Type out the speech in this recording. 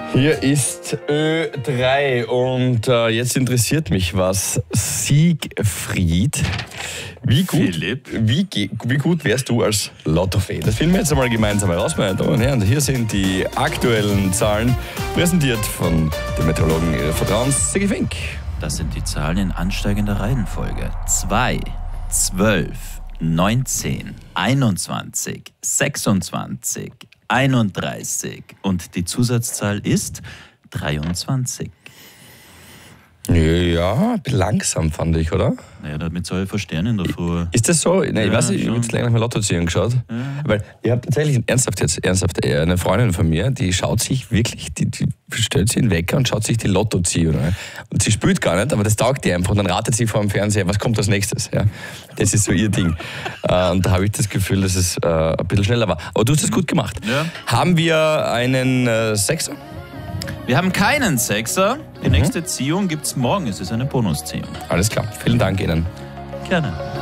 Hier ist Ö3 und jetzt interessiert mich was. Siegfried, wie gut wärst du als Lottofee? Das finden wir jetzt einmal gemeinsam heraus, meine Damen und Herren. Hier sind die aktuellen Zahlen, präsentiert von dem Meteorologen Ihres Vertrauens, Sigi Fink. Das sind die Zahlen in ansteigender Reihenfolge. 2, 12, 19, 21, 26, 31 und die Zusatzzahl ist 23. Ja, ein bisschen langsam fand ich, oder? Naja, damit soll ich verstehen in der Früh. Ist das so? Nein, ich weiß nicht, ich habe schon. jetzt länger nach meinem Lotto ziehen geschaut. Ja. Weil ich habe tatsächlich, ernsthaft eine Freundin von mir, die schaut sich wirklich, die stellt sich in den Wecker und schaut sich die Lotto-Ziehung. Und sie spielt gar nicht, aber das taugt ihr einfach. Und dann ratet sie vor dem Fernseher, was kommt als nächstes. Ja? Das ist so ihr Ding. Und da habe ich das Gefühl, dass es ein bisschen schneller war. Aber du hast das gut gemacht. Ja. Haben wir einen Sechser? Wir haben keinen Sechser. Die nächste Ziehung gibt es morgen. Es ist eine Bonusziehung. Alles klar. Vielen Dank Ihnen. Gerne.